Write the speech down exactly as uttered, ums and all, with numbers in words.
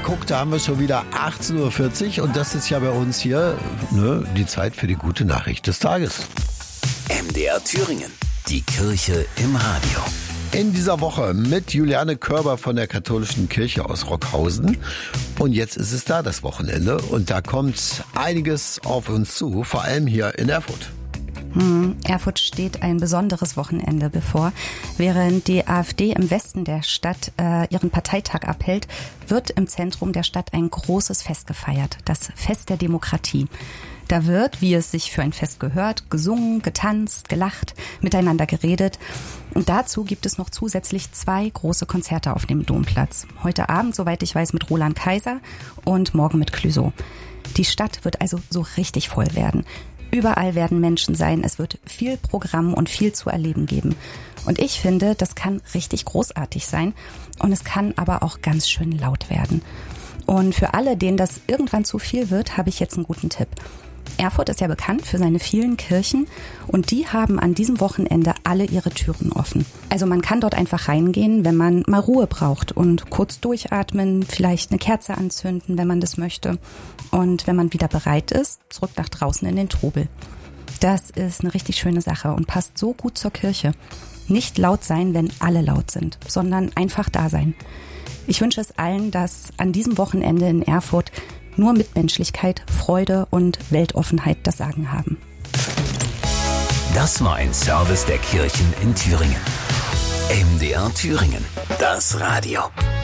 guck, da haben wir schon wieder achtzehn Uhr vierzig und das ist ja bei uns hier ne, die Zeit für die gute Nachricht des Tages. M D R Thüringen, die Kirche im Radio. In dieser Woche mit Juliane Körber von der Katholischen Kirche aus Rockhausen. Und jetzt ist es da, das Wochenende. Und da kommt einiges auf uns zu, vor allem hier in Erfurt. Hm, Erfurt steht ein besonderes Wochenende bevor. Während die AfD im Westen der Stadt äh, ihren Parteitag abhält, wird im Zentrum der Stadt ein großes Fest gefeiert, das Fest der Demokratie. Da wird, wie es sich für ein Fest gehört, gesungen, getanzt, gelacht, miteinander geredet. Und dazu gibt es noch zusätzlich zwei große Konzerte auf dem Domplatz. Heute Abend, soweit ich weiß, mit Roland Kaiser und morgen mit Clouseau. Die Stadt wird also so richtig voll werden. Überall werden Menschen sein, es wird viel Programm und viel zu erleben geben. Und ich finde, das kann richtig großartig sein und es kann aber auch ganz schön laut werden. Und für alle, denen das irgendwann zu viel wird, habe ich jetzt einen guten Tipp. Erfurt ist ja bekannt für seine vielen Kirchen und die haben an diesem Wochenende alle ihre Türen offen. Also man kann dort einfach reingehen, wenn man mal Ruhe braucht und kurz durchatmen, vielleicht eine Kerze anzünden, wenn man das möchte. Und wenn man wieder bereit ist, zurück nach draußen in den Trubel. Das ist eine richtig schöne Sache und passt so gut zur Kirche. Nicht laut sein, wenn alle laut sind, sondern einfach da sein. Ich wünsche es allen, dass an diesem Wochenende in Erfurt nur Mitmenschlichkeit, Freude und Weltoffenheit das Sagen haben. Das war ein Service der Kirchen in Thüringen. M D R Thüringen, das Radio.